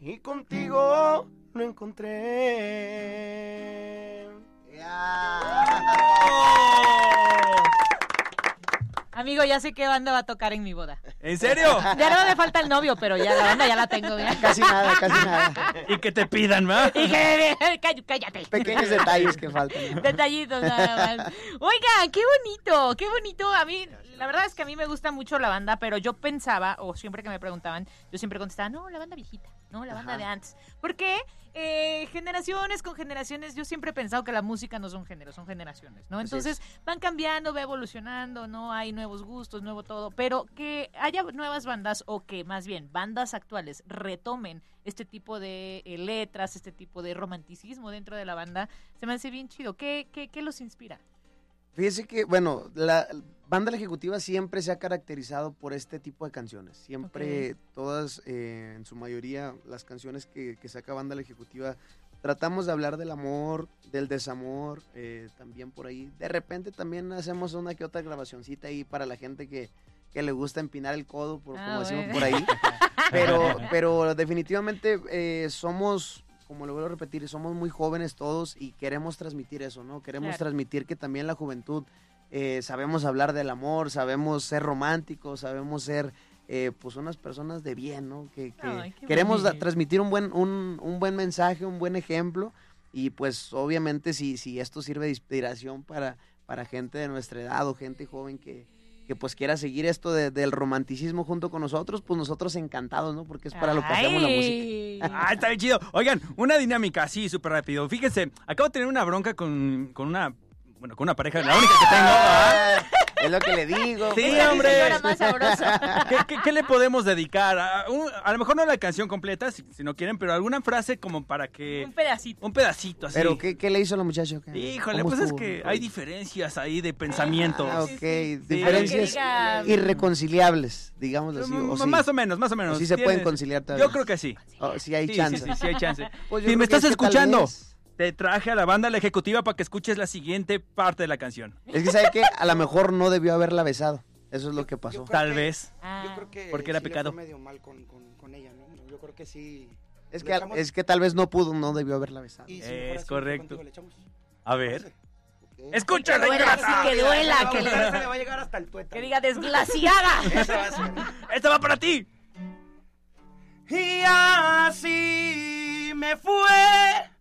y contigo lo encontré. Amigo, ya sé qué banda va a tocar en mi boda. ¿En serio? Ya no me falta el novio, pero ya la banda ya la tengo. ¿Mira? Casi nada. Y que te pidan, ¿va? Y que... Cállate. Pequeños detalles que faltan. Detallitos nada más. Oiga, qué bonito. A mí, la verdad es que a mí me gusta mucho la banda, pero yo pensaba, o siempre que me preguntaban, yo siempre contestaba, no, la banda viejita, no, la banda de antes. Porque generaciones con generaciones, yo siempre he pensado que la música no son géneros, son generaciones, ¿no? Entonces van cambiando, va evolucionando, ¿no? Hay nuevos gustos, nuevo todo, pero que haya nuevas bandas o que más bien bandas actuales retomen este tipo de letras, este tipo de romanticismo dentro de la banda, se me hace bien chido. ¿Qué los inspira? Fíjese que, bueno, la banda La Ejecutiva siempre se ha caracterizado por este tipo de canciones. Siempre, todas, en su mayoría, las canciones que saca Banda La Ejecutiva, tratamos de hablar del amor, del desamor, también por ahí. De repente también hacemos una que otra grabacioncita ahí para la gente que le gusta empinar el codo, como decimos por ahí. Pero definitivamente somos... Como lo vuelvo a repetir, somos muy jóvenes todos y queremos transmitir eso, ¿no? Queremos transmitir que también la juventud sabemos hablar del amor, sabemos ser románticos, sabemos ser pues unas personas de bien, ¿no? Que queremos transmitir un buen mensaje, un buen ejemplo y pues obviamente si esto sirve de inspiración para gente de nuestra edad o gente joven que pues quiera seguir esto del romanticismo junto con nosotros, pues nosotros encantados, ¿no? Porque es para lo que hacemos la música. Está bien chido. Oigan, una dinámica así, súper rápido. Fíjense, acabo de tener una bronca con una pareja, la única que tengo. Es lo que le digo. Sí, hombre. Más sabrosa. ¿Qué le podemos dedicar? A lo mejor no la canción completa, si no quieren, pero alguna frase como para que... Un pedacito, así. ¿Pero qué le hizo la muchacha? Híjole, pues es que hay diferencias ahí de pensamientos. Diferencias irreconciliables, digamos así. Más o menos. O sí se pueden conciliar todavía. Yo creo que sí. Sí hay chance. Sí hay chance. Pues si me estás escuchando... Te traje a la Banda La Ejecutiva para que escuches la siguiente parte de la canción. Es que ¿sabe qué? A lo mejor no debió haberla besado. Eso es lo que pasó. Tal vez. Yo creo que porque era sí pecado. Le fue medio mal con ella, ¿no? Yo creo que sí. Es que tal vez no debió haberla besado. Es correcto. A ver. Escúchala, ingrata. Que duela, que le va a llegar hasta el tuétano. Que diga desglaciada. Esa va a ser. Esta va para ti. Y así me fue